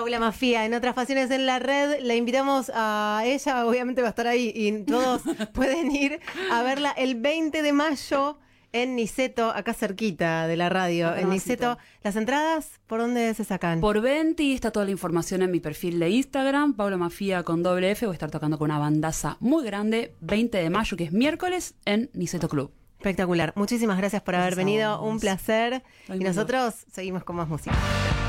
Paula Mafia, en Otras Pasiones en la Red. La invitamos a ella, obviamente va a estar ahí y todos pueden ir a verla el 20 de mayo en Niceto, acá cerquita de la radio. Acá en nomásito. Niceto, ¿las entradas por dónde se sacan? Por Venti, está toda la información en mi perfil de Instagram, Paula Mafia con doble F. Voy a estar tocando con una bandaza muy grande, 20 de mayo, que es miércoles, en Niceto Club. Espectacular. Muchísimas gracias por haber Gracias a venido. vos. Un placer. Lo Y mismo. nosotros seguimos con más música.